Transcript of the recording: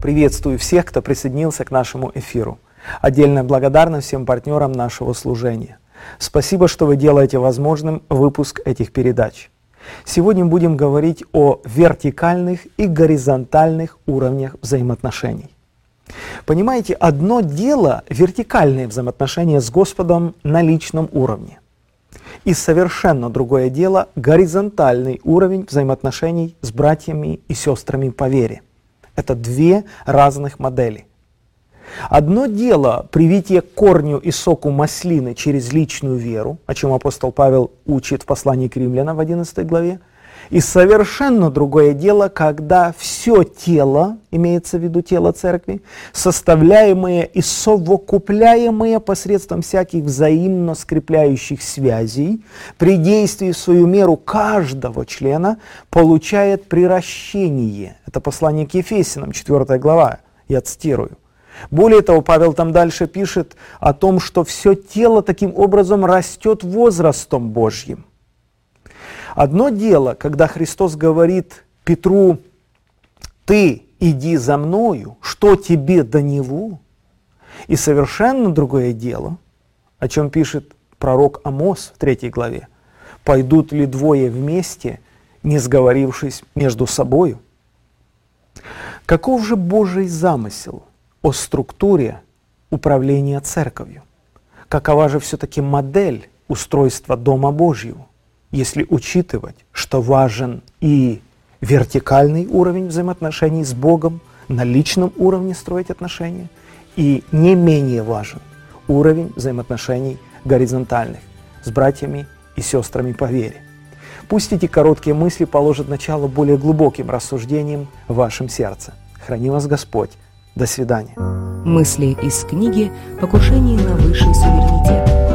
Приветствую всех, кто присоединился к нашему эфиру. Отдельная благодарность всем партнерам нашего служения. Спасибо, что вы делаете возможным выпуск этих передач. Сегодня будем говорить о вертикальных и горизонтальных уровнях взаимоотношений. Понимаете, одно дело вертикальные взаимоотношения с Господом на личном уровне. И совершенно другое дело горизонтальный уровень взаимоотношений с братьями и сестрами по вере. Это две разных модели. Одно дело привитие к корню и соку маслины через личную веру, о чем апостол Павел учит в послании к Римлянам в 11 главе. И совершенно другое дело, когда все тело, имеется в виду тело церкви, составляемое и совокупляемое посредством всяких взаимно скрепляющих связей, при действии в свою меру каждого члена получает приращение. Это послание к Ефесянам, 4 глава, я цитирую. Более того, Павел там дальше пишет о том, что все тело таким образом растет возрастом Божьим. Одно дело, когда Христос говорит Петру: «Ты иди за мною, что тебе до него?» И совершенно другое дело, о чем пишет пророк Амос в 3 главе: «Пойдут ли двое вместе, не сговорившись между собою?» Каков же Божий замысел о структуре управления церковью? Какова же все-таки модель устройства Дома Божьего, если учитывать, что важен и вертикальный уровень взаимоотношений с Богом, на личном уровне строить отношения, и не менее важен уровень взаимоотношений горизонтальных с братьями и сестрами по вере? Пусть эти короткие мысли положат начало более глубоким рассуждениям в вашем сердце. Храни вас Господь. До свидания. Мысли из книги «Покушение на высший суверенитет».